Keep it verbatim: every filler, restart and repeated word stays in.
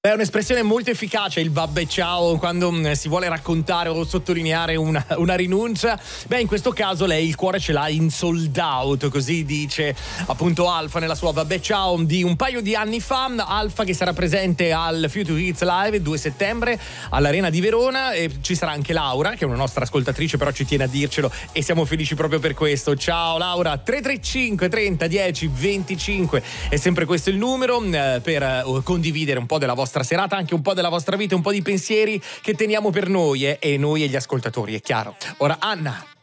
È un'espressione molto efficace il vabbè ciao quando mh, si vuole raccontare o sottolineare una, una rinuncia. Beh, in questo caso lei il cuore ce l'ha in sold out, così dice appunto Alfa nella sua vabbè ciao di un paio di anni fa. Alfa che sarà presente al Future Hits Live il due settembre all'Arena di Verona, e ci sarà anche Laura che è una nostra ascoltatrice, però ci tiene a dircelo e siamo felici proprio per questo. Ciao Laura. Tre tre cinque trenta dieci venticinque è sempre questo il numero eh, per eh, condividere un po' della vostra serata, anche un po' della vostra vita, un po' di pensieri che teniamo per noi eh, e noi e gli ascoltatori, è chiaro. Ora Anna.